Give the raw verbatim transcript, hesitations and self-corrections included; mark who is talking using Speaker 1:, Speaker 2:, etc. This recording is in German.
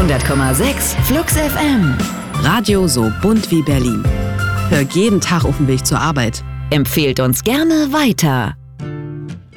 Speaker 1: hundert Komma sechs Flux F M.
Speaker 2: Radio so bunt wie Berlin. Hör jeden Tag auf dem Weg zur Arbeit.
Speaker 1: Empfehlt uns gerne weiter.